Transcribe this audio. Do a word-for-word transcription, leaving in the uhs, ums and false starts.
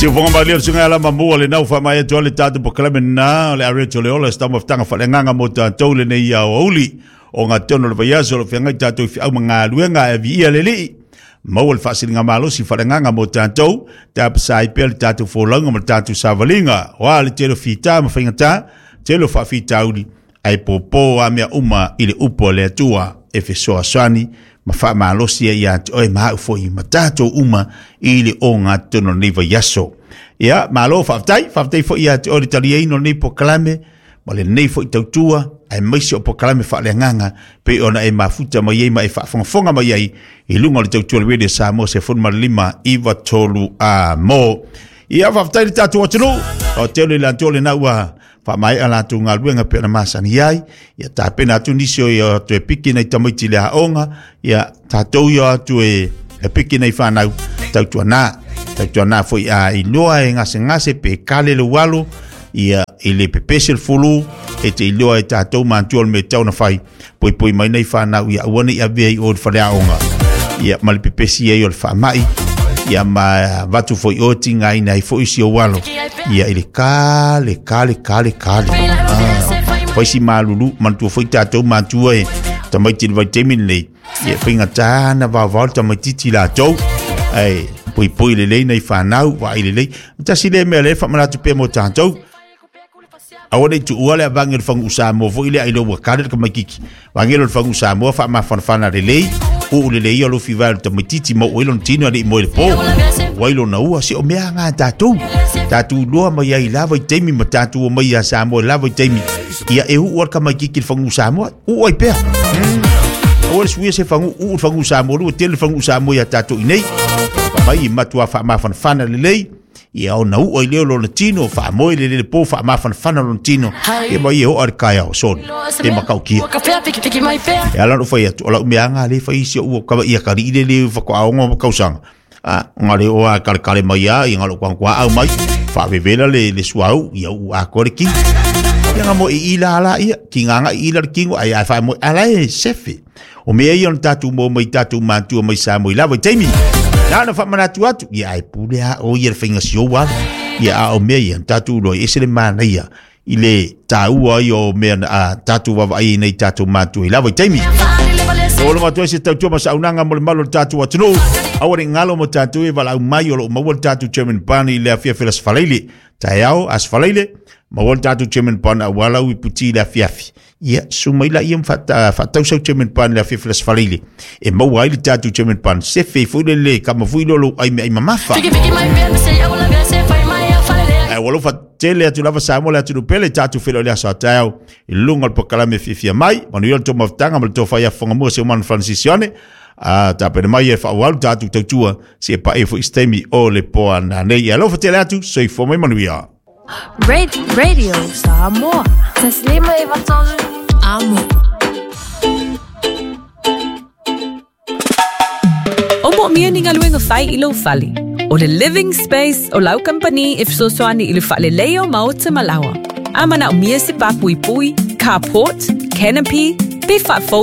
Si fonga malir sunga la mamua le nau fa mai to le tatu po klame na le areto le ola sta maftanga fa le nganga mo ta to le nei ya oli o nga tono le vayaso le fenga tatu fi au manga luenga e vi le li mo le fasilinga malo si fa le nganga mo ta to ta sai pel tatu fo longa mo tatu savalinga wa le telo fita mo fenga ta telo fa fita uli ai popo a mea uma ile upo le tua e fe soa swani ma fa malo si ya oi ma fo i matato uma ile o nga tono nei vayaso ya malo fa tai fa tai fo ya o italiano nei po klame ma le nei fo tautua ai mai so po klame fa le nganga pe ona e mafuta ma ye ma e fa fonga fonga ma ye i lunga le tautua le de sa mo se fon ma lima iva tolu a mo ya fa tai tatu o tulu o tele la tole na wa fa mai ala tu nga luenga pe na masani ai ya ta pena tu nisio ya tu e piki nei tamaiti le haonga ya tatou ya tu e e piki nei fa na tautua na tautua na foi a i loa e ngase ngase pe kale le walo ia ile pepese le fulu e te loa e tatou mantua me tau na fai poi poi mai nei fa na ia wana ia vei o fa le haonga ia mali pepese ia yo le fa mai ia ma vatu foi o tinga ina i foi si o walo ia ile kale kale kale kale foi si malulu mantu foi tatou mantua e tamaiti le vitamin le ia pinga tana va volta tamaiti la tou ai poi poi le le nei fanau wa ile le tasi le me le fa mala tu pe mo tantou awone tu wala bangel fangu sa mo vo ile ilo wa kale ka makiki bangel fangu sa mo fa ma fan fana le le o le le yo lo fival tamaiti mo o ilon tino ali mo le po wailo na ua si o mea ngā tātou tātou loa mai ai lava i teimi ma tātou o mai a Samoa lava i teimi ia e hu uar ka mai kiki le whangu Samoa u ai pēr o le suia se whangu u whangu Samoa lua tele whangu Samoa ia tātou i nei mai i matua wha mawhan whana le lei ia o na u ai leo lo na tino wha moe le le po wha mawhan whana lo na tino e mai e ho ar kaya o son e makau kia e ala no whai atu o la umea ngā le whai si o ua kawa ia kari ile le whako aonga o kausanga ah ngale o kale kale mai ya i ngalo kwang kwa au mai fa vevela le le suau ia u a koriki ia mo i ila ala ia kinganga i ila kingo ai fa mo ala e sefe o me ia on tatu mo mai tatu mantu mai sa mo ila vai temi na na fa mana tu atu ia ai pulea o ia finga sio wa ia o me ia tatu lo isele mana ia ile tau ai o me a tatu wa ai nei tatu mantu ila vai temi o lo matua se tau tuma saunanga mo le malo tatu atunu awari ngalo mo tatu e vala mai o lo mawal tatu German pan i le afia felas falaile taiao as falaile mawal tatu German pan awala ui puti le afiafi ia sumaila ia mfata fatau sau German pan le afia felas falaile e mawai le tatu German pan se fei fuile le kama fuilo lo ai ai mamafa e walo fa tele atu lava samo le atu pele tatu felo le asa taiao i lunga po kalame fifia mai manu yo to maftanga mo to fa ya fonga mo se man francisione a ta pe mai e fa wal tatu tautua se pa e fo istemi o le po ana nei alo fa tele atu so i fo mai manu ya radio Samoa taslima e vatolu amo omo mia ninga luenga fai ilo fali o le living space o lau company if so soani ilu fale leo maota malawa amana o mia se pa pui pui carport canopy be fa